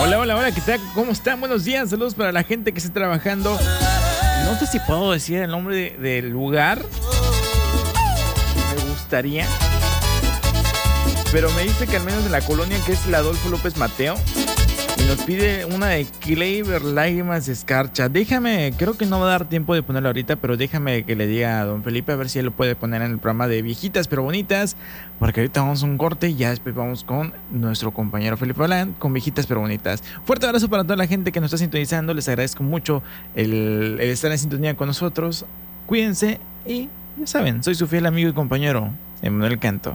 Hola, hola, hola, ¿qué tal? ¿Cómo están? Buenos días, saludos para la gente que está trabajando. No sé si puedo decir el nombre del lugar. Me gustaría. Pero me dice que al menos en la colonia, que es el Adolfo López Mateo, y nos pide una de Cleaver Lágrimas de Escarcha. Déjame, creo que no va a dar tiempo de ponerla ahorita, pero déjame que le diga a don Felipe a ver si él lo puede poner en el programa de Viejitas pero Bonitas, porque ahorita vamos a un corte y ya después vamos con nuestro compañero Felipe Balán con Viejitas pero Bonitas. Fuerte abrazo para toda la gente que nos está sintonizando, les agradezco mucho el estar en sintonía con nosotros. Cuídense y ya saben, soy su fiel amigo y compañero Emanuel Canto.